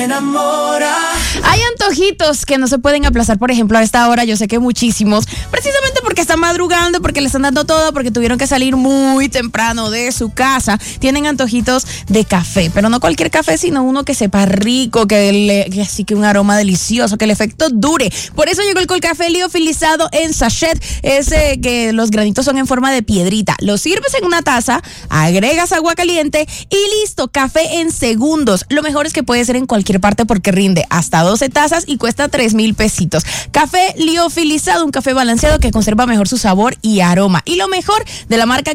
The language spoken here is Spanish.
Hay antojitos que no se pueden aplazar, por ejemplo, a esta hora. Yo sé que muchísimos, precisamente porque están madrugando, porque le están dando todo, porque tuvieron que salir muy temprano de su casa, tienen antojitos de café, pero no cualquier café, sino uno que sepa rico, que así que un aroma delicioso, que el efecto dure. Por eso llegó el Colcafé liofilizado en sachet, ese que los granitos son en forma de piedrita. Lo sirves en una taza, agregas agua caliente y listo, café en segundos. Lo mejor es que puede ser en cualquier parte porque rinde hasta 12 tazas y cuesta 3,000 pesitos. Café liofilizado, un café balanceado que conserva mejor su sabor y aroma. Y lo mejor de la marca